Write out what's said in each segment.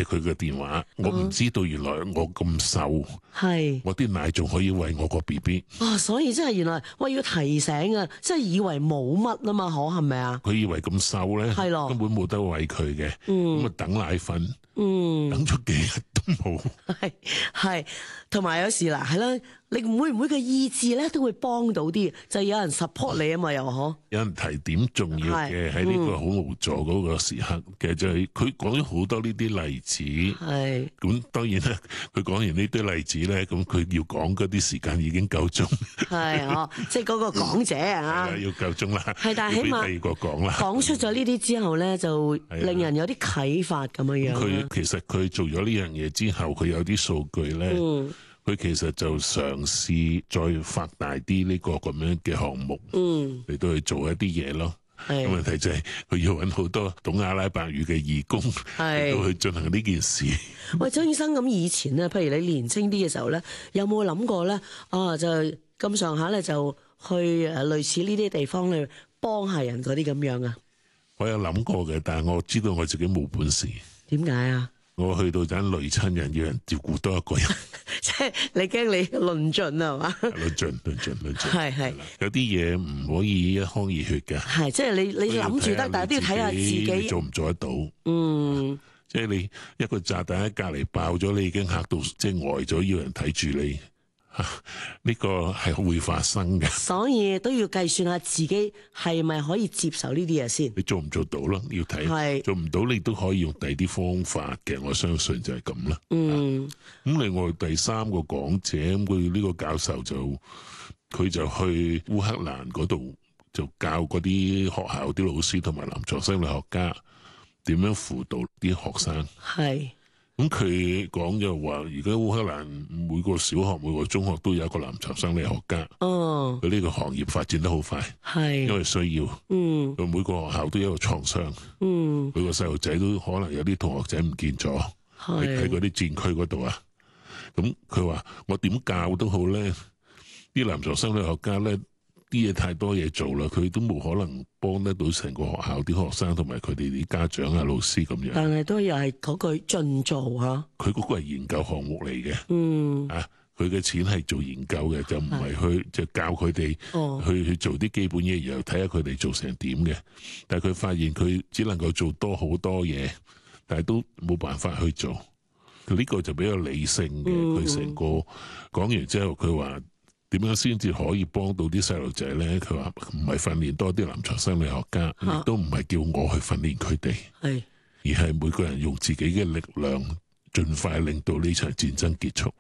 佢嘅電話，我唔知道原來我咁瘦， 係我啲奶仲可以餵我個 BB。 所以真係原來我要提醒啊，真係以為冇乜啊嘛，係咪啊？ 佢以為咁瘦咧， 係咯根本冇得餵佢嘅，咁啊等奶粉，等咗幾日都冇。 係，同埋有時嗱，係啦，你會唔會嘅意志咧都會幫到啲，就有人 support 你啊嘛，又嗬？ 有人提點重要嘅喺呢個好無助嗰個時刻，其實就係佢講咗好多呢啲例子。 係咁當然啦，佢講完呢堆例子咧，咁佢要講嗰啲時間已經夠鐘。 係即係嗰個講者啊， 要夠鐘啦。 係，但係起碼第二個講啦， 講出咗呢啲之後咧，就令人有啲啟發咁樣樣。 佢其實佢做咗呢樣嘢之後，佢有啲數據咧，佢其實就嘗試再發大啲呢個咁樣嘅項目，嚟到去做一啲嘢咯。咁問題就係佢要揾好多懂阿拉伯語嘅義工嚟到去進行呢件事。 喂，張醫生，咁以前咧，譬如你年青啲嘅時候咧，有冇諗過咧？就咁上下咧，就去類似呢啲地方去幫下人嗰啲咁樣啊？ 我有諗過嘅，但係我知道我自己冇本事。 點解啊？ 我去到陣累親人，要人照顧多一個人， 即係你驚你論盡啊嘛？ 論盡， 係有啲嘢唔可以一腔熱血嘅。 係即係你諗住得，但係都要睇下自己做唔做得到。即係你一個炸彈喺隔離爆咗，你已經嚇到即係呆咗，要人睇住你。呢個係會發生嘅， 所以都要計算下自己係咪可以接受呢啲嘢先。 你做唔做到咯？要睇，做唔到你都可以用第二啲方法嘅。我相信就係咁啦。咁另外第三個講者，佢呢個教授佢就去烏克蘭嗰度就教嗰啲學校啲老師同埋臨床心理學家點樣輔導啲學生。 係。 咁佢講就話，而家烏克蘭每個小學、每個中學都有一個臨床心理學家。佢呢個行業發展得好快，因為需要。佢每個學校都有一個創傷。每個細路仔都可能有啲同學仔唔見咗，喺嗰啲戰區嗰度啊。咁佢話我點教都好咧，啲臨床心理學家咧，啲嘢太多嘢做啦，佢都冇可能幫得到成個學校啲學生同埋佢哋啲家長啊、老師咁樣。但係都又係嗰句盡做嚇。 佢嗰個係研究項目嚟嘅。佢嘅錢係做研究嘅，就唔係去就教佢哋去做啲基本嘢，然後睇下佢哋做成點嘅。但係佢發現佢只能夠做多好多嘢，但係都冇辦法去做。呢個就比較理性嘅。佢成個講完之後，佢話點樣先至可以幫到啲細路仔咧？佢話唔係訓練多啲臨床心理學家，亦都唔係叫我去訓練佢哋，而係每個人用自己嘅力量，盡快令到呢場戰爭結束。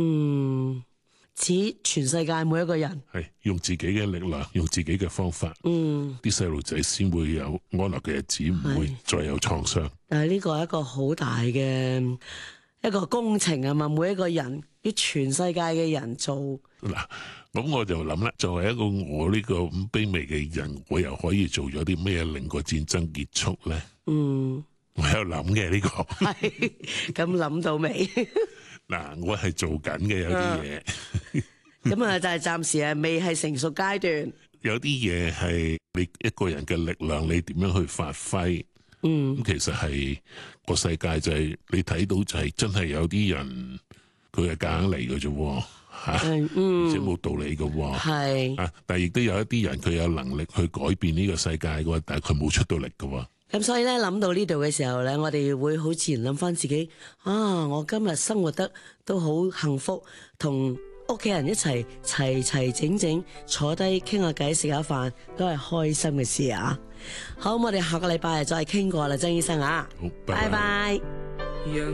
指全世界每一個人係用自己嘅力量，用自己嘅方法，啲細路仔先會有安樂嘅日子，唔會再有創傷。 但係呢個係一個好大嘅一個工程啊嘛，每一個人要全世界嘅人做。 嗱，咁我就諗啦，作為一個我呢個咁卑微嘅人，我又可以做咗啲咩令個戰爭結束咧？我有諗嘅呢個。 係咁諗到未？ 嗱，我係做緊嘅有啲嘢。 咁啊，就係暫時係未係成熟階段。 有啲嘢係你一個人嘅力量，你點樣去發揮？咁其實係個世界就係你睇到就係真係有啲人佢係夾硬嚟嘅啫，而且冇道理嘅。但係亦都有一啲人佢有能力去改變呢個世界嘅，但係佢冇出到力嘅。 咁所以咧，諗到呢度嘅時候咧，我哋會好自然諗翻自己我今日生活得都好幸福，同屋企人一齊齊整整坐低傾下偈、食下飯，都係開心嘅事啊！好，我哋下個禮拜再傾過啦，曾醫生啊， 好， 拜拜。